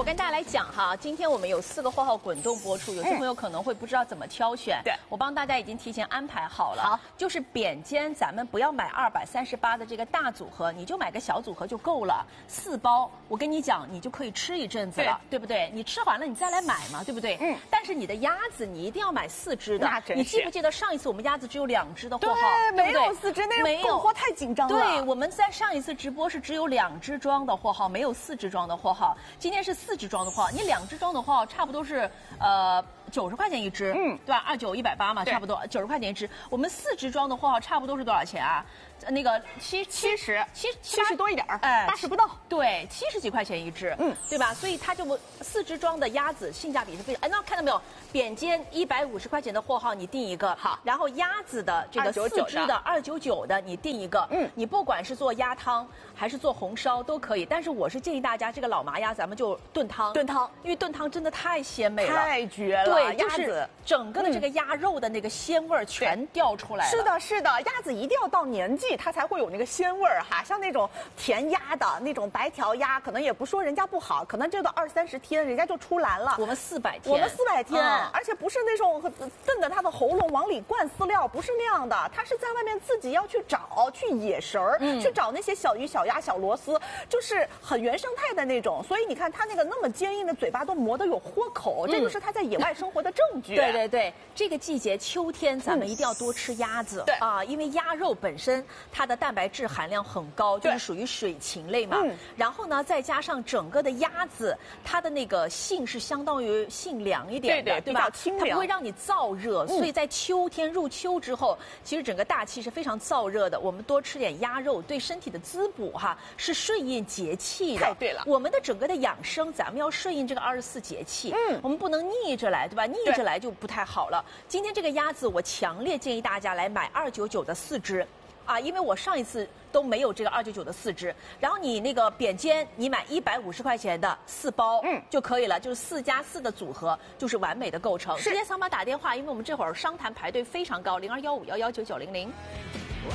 跟大家来讲哈，今天我们有4个货号滚动播出，有些朋友可能会不知道怎么挑选。 对， 我帮大家已经提前安排好了。 好， 就是扁尖，咱们不要买238的这个大组合，你就买个小组合就够了。4包，我跟你讲，你就可以吃一阵子了，对不对？你吃完了你再来买嘛，对不对？但是你的鸭子你一定要买4只的。 那真是。 你记不记得上一次我们鸭子只有2只的货号？ 对，没有4只，那个供货太紧张了。 对，我们在上一次直播是只有2只装的货号，没有4只装的货号。今天是4只装的货号，你2只装的货号差不多是90块钱一只，对吧？29、180嘛，差不多90块钱一只。我们4只装的货号差不多是多少钱啊？那个70 多一点，80不到。 对，70几块钱一只，对吧？所以它就4只装的鸭子性价比是非常。哎，那看到没有？扁尖150块钱的货号你订一个， 好。 然后鸭子的这个4只的299的你订一个，你不管是做鸭汤还是做红烧都可以。但是我是建议大家这个老麻鸭咱们就炖汤，因为炖汤真的太鲜美了， 太绝了。 对， 鸭子整个的这个鸭肉的那个鲜味儿全掉出来了。 是的，是的，鸭子一定要到年纪它才会有那个鲜味儿哈。像那种甜鸭的那种白条鸭，可能也不说人家不好，可能就到20、30天人家就出栏了。 我们400天， 我们400天，而且不是那种瞪着它的喉咙往里灌饲料，不是那样的，它是在外面自己要去找去野食儿，去找那些小鱼、小鸭、小螺丝，就是很原生态的那种。所以你看它那个那么坚硬的嘴巴都磨得有豁口，这就是它在野外生活的证据。 对对对，这个季节秋天咱们一定要多吃鸭子， 对啊，因为鸭肉本身它的蛋白质含量很高，就是属于水禽类嘛。然后呢，再加上整个的鸭子，它的那个性是相当于性凉一点的，对吧？它不会让你燥热，所以在秋天入秋之后，其实整个大气是非常燥热的。我们多吃点鸭肉，对身体的滋补哈，是顺应节气的。 太对了， 我们的整个的养生，咱们要顺应这个24节气，我们不能逆着来，对吧？逆着来就不太好了。今天这个鸭子，我强烈建议大家来买299的4只。啊，因为我上一次都没有这个299的4只，然后你那个扁尖，你买150块钱的4包，就可以了，就是4+4的组合，就是完美的构成。直接扫码打电话，因为我们这会儿商谈排队非常高，0215119900。